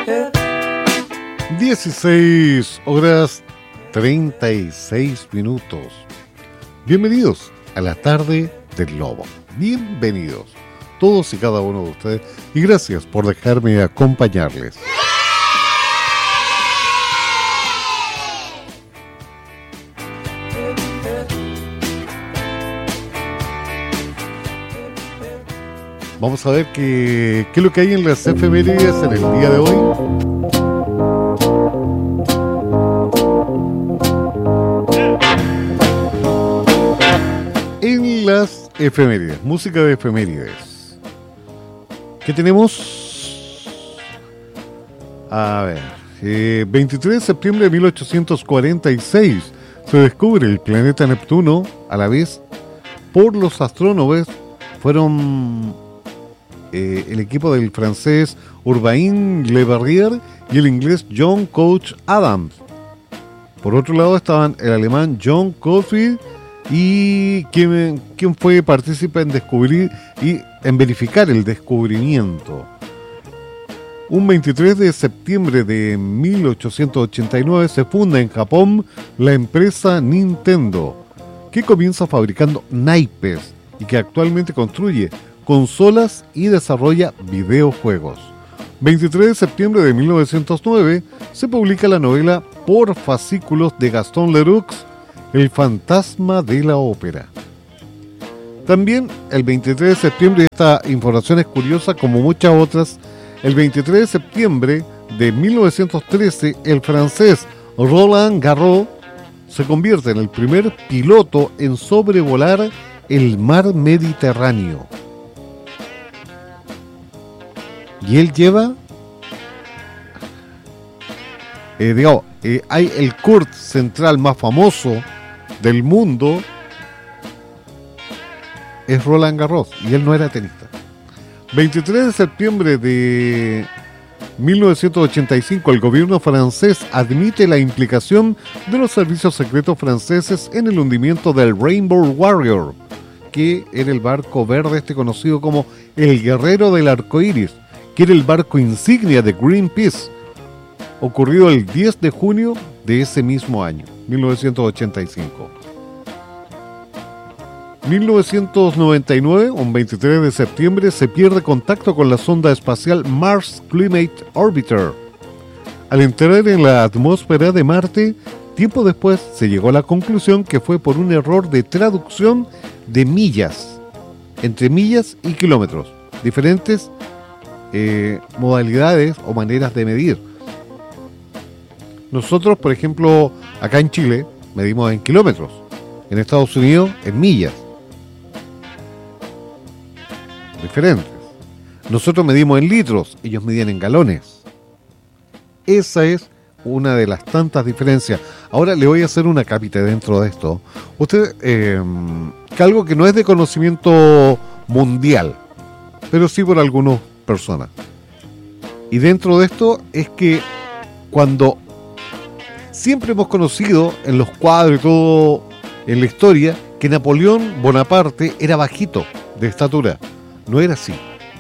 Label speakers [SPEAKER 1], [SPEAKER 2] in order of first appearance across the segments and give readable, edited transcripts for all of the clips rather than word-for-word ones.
[SPEAKER 1] 16:36. Bienvenidos a la tarde del Lobo. Bienvenidos todos y cada uno de ustedes y gracias por dejarme acompañarles. Vamos a ver qué es lo que hay en las efemérides en el día de hoy. En las efemérides, música de efemérides. ¿Qué tenemos? A ver, 23 de septiembre de 1846 se descubre el planeta Neptuno. A la vez, por los astrónomos fueron el equipo del francés Urbain Le Verrier y el inglés John Couch Adams. Por otro lado estaban el alemán John Gottfried y quien fue partícipe en descubrir y en verificar el descubrimiento. Un 23 de septiembre de 1889 se funda en Japón la empresa Nintendo, que comienza fabricando naipes y que actualmente construye consolas y desarrolla videojuegos. 23 de septiembre de 1909 se publica la novela por fascículos de Gaston Leroux, El fantasma de la ópera. También el 23 de septiembre, esta información es curiosa como muchas otras, el 23 de septiembre de 1913 el francés Roland Garros se convierte en el primer piloto en sobrevolar el mar Mediterráneo. Y él lleva, hay el court central más famoso del mundo, es Roland Garros, y él no era tenista. 23 de septiembre de 1985, el gobierno francés admite la implicación de los servicios secretos franceses en el hundimiento del Rainbow Warrior, que era el barco verde conocido como el Guerrero del Arco Iris, que era el barco insignia de Greenpeace, ocurrido el 10 de junio de ese mismo año, 1985. 1999, un 23 de septiembre, se pierde contacto con la sonda espacial Mars Climate Orbiter. Al entrar en la atmósfera de Marte, tiempo después se llegó a la conclusión que fue por un error de traducción de millas, entre millas y kilómetros, diferentes modalidades o maneras de medir. Nosotros, por ejemplo, acá en Chile, medimos en kilómetros, en Estados Unidos en millas. Diferentes. Nosotros medimos en litros, ellos medían en galones. Esa es una de las tantas diferencias. Ahora le voy a hacer una cápita dentro de esto. Usted, que algo que no es de conocimiento mundial, pero sí por algunas personas. Y dentro de esto es que cuando siempre hemos conocido en los cuadros y todo en la historia que Napoleón Bonaparte era bajito de estatura. No era así.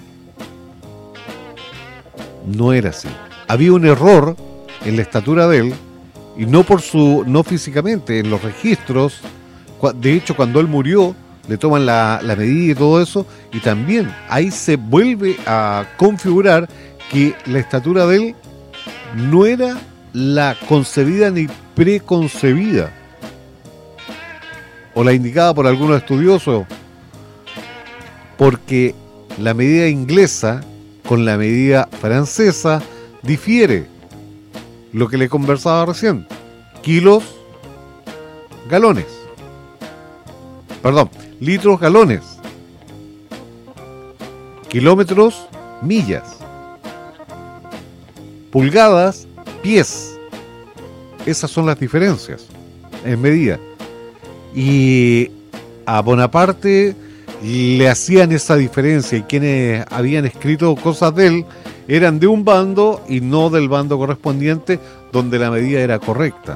[SPEAKER 1] No era así. Había un error en la estatura de él y no físicamente, en los registros. De hecho, cuando él murió, le toman la medida y todo eso, y también ahí se vuelve a configurar que la estatura de él no era la concebida ni preconcebida, o la indicada por algunos estudiosos, porque la medida inglesa con la medida francesa difiere. Lo que le conversaba recién, kilos, galones. Perdón, litros, galones. Kilómetros, millas. Pulgadas, pies. Esas son las diferencias en medida. Y a Bonaparte le hacían esa diferencia, y quienes habían escrito cosas de él eran de un bando y no del bando correspondiente, donde la medida era correcta.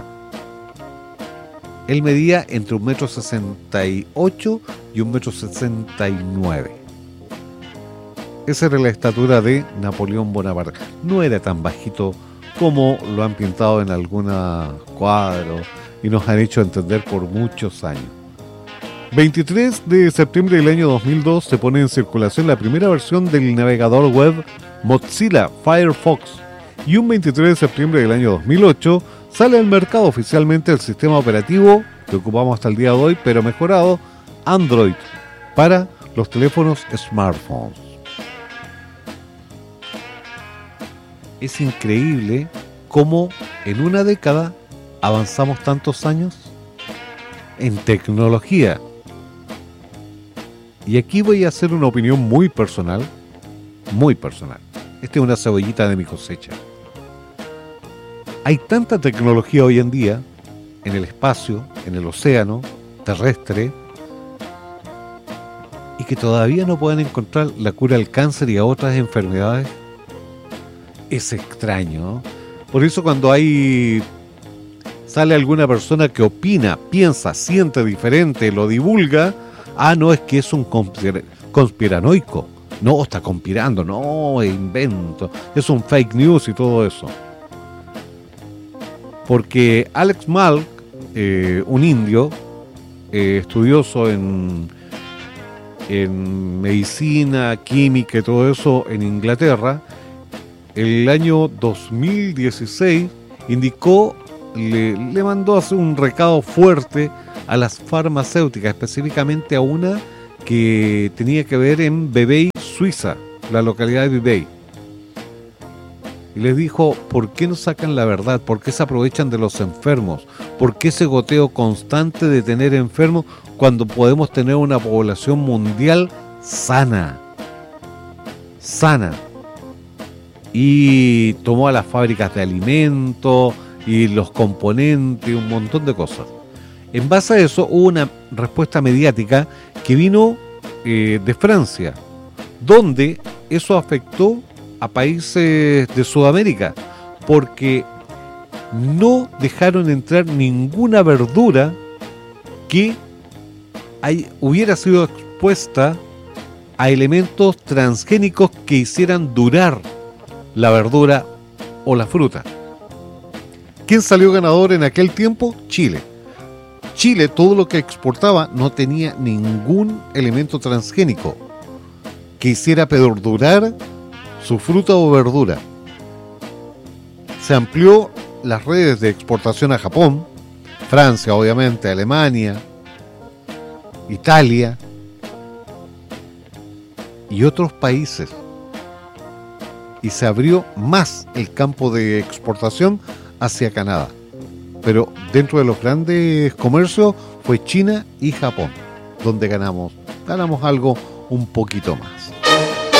[SPEAKER 1] Él medía entre 1,68 m y 1,69 m. Esa era la estatura de Napoleón Bonaparte. No era tan bajito como lo han pintado en algunos cuadros y nos han hecho entender por muchos años. 23 de septiembre del año 2002 se pone en circulación la primera versión del navegador web Mozilla Firefox, y un 23 de septiembre del año 2008 sale al mercado oficialmente el sistema operativo que ocupamos hasta el día de hoy, pero mejorado, Android, para los teléfonos smartphones. Es increíble cómo en una década avanzamos tantos años en tecnología. Y aquí voy a hacer una opinión muy personal, muy personal. Esta es una cebollita de mi cosecha. Hay tanta tecnología hoy en día, en el espacio, en el océano, terrestre, y que todavía no pueden encontrar la cura al cáncer y a otras enfermedades. Es extraño, ¿no? Por eso cuando sale alguna persona que opina, piensa, siente diferente, lo divulga, no, es que es un conspiranoico, no, está conspirando, no, es invento, es un fake news y todo eso. Porque Alex Malk, un indio, estudioso en medicina, química y todo eso en Inglaterra, el año 2016 indicó, le mandó a hacer un recado fuerte a las farmacéuticas, específicamente a una que tenía que ver en Vevey, Suiza, la localidad de Vevey. Y les dijo, ¿por qué no sacan la verdad? ¿Por qué se aprovechan de los enfermos? ¿Por qué ese goteo constante de tener enfermos cuando podemos tener una población mundial sana? Sana. Y tomó a las fábricas de alimentos y los componentes, un montón de cosas. En base a eso hubo una respuesta mediática que vino de Francia, donde eso afectó a países de Sudamérica, porque no dejaron entrar ninguna verdura que hubiera sido expuesta a elementos transgénicos que hicieran durar la verdura o la fruta. ¿Quién salió ganador en aquel tiempo? Chile. Chile, todo lo que exportaba no tenía ningún elemento transgénico que hiciera perdurar su fruta o verdura. Se amplió las redes de exportación a Japón, Francia, obviamente, Alemania, Italia y otros países. Y se abrió más el campo de exportación hacia Canadá. Pero dentro de los grandes comercios fue China y Japón, donde ganamos algo un poquito más.